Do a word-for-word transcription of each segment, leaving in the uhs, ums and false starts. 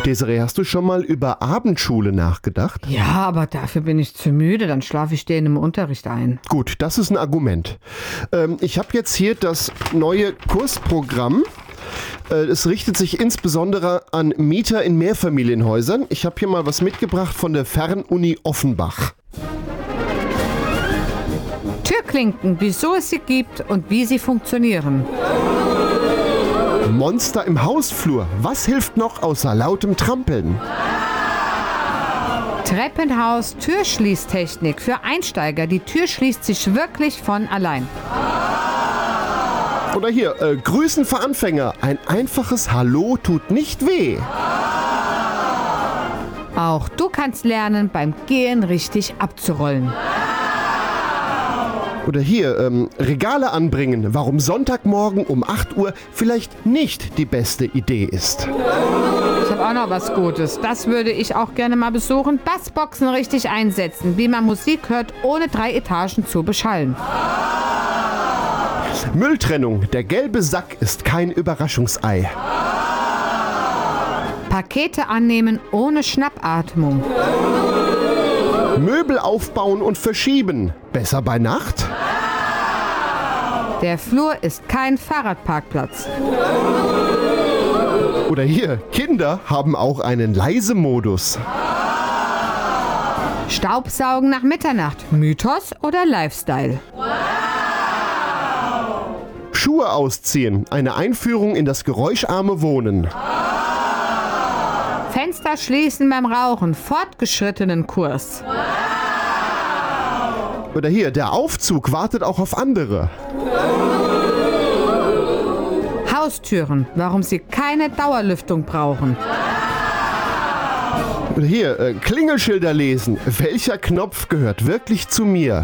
Desiree, hast du schon mal über Abendschule nachgedacht? Ja, aber dafür bin ich zu müde, dann schlafe ich denen im Unterricht ein. Gut, das ist ein Argument. Ähm, ich habe jetzt hier das neue Kursprogramm. Äh, es richtet sich insbesondere an Mieter in Mehrfamilienhäusern. Ich habe hier mal was mitgebracht von der Fernuni Offenbach. Türklinken, wieso es sie gibt und wie sie funktionieren. Monster im Hausflur. Was hilft noch außer lautem Trampeln? Treppenhaus, Türschließtechnik für Einsteiger. Die Tür schließt sich wirklich von allein. Oder hier, äh, Grüßen für Anfänger. Ein einfaches Hallo tut nicht weh. Auch du kannst lernen, beim Gehen richtig abzurollen. Oder hier, ähm, Regale anbringen, warum Sonntagmorgen um acht Uhr vielleicht nicht die beste Idee ist. Ich habe auch noch was Gutes. Das würde ich auch gerne mal besuchen. Bassboxen richtig einsetzen, wie man Musik hört, ohne drei Etagen zu beschallen. Mülltrennung, der gelbe Sack ist kein Überraschungsei. Pakete annehmen ohne Schnappatmung. Möbel aufbauen und verschieben. Besser bei Nacht? Der Flur ist kein Fahrradparkplatz. Oder hier, Kinder haben auch einen Leise-Modus. Staubsaugen nach Mitternacht. Mythos oder Lifestyle? Schuhe ausziehen. Eine Einführung in das geräuscharme Wohnen. Fenster schließen beim Rauchen. Fortgeschrittenen Kurs. Oder hier, der Aufzug wartet auch auf andere. Haustüren, warum sie keine Dauerlüftung brauchen. Oder hier, äh, Klingelschilder lesen. Welcher Knopf gehört wirklich zu mir?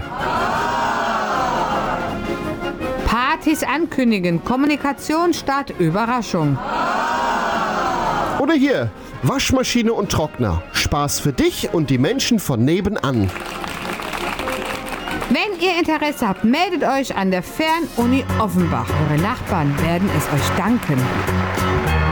Partys ankündigen. Kommunikation statt Überraschung. Oder hier, Waschmaschine und Trockner. Spaß für dich und die Menschen von nebenan. Wenn ihr Interesse habt, meldet euch an der Fernuni Offenbach. Eure Nachbarn werden es euch danken.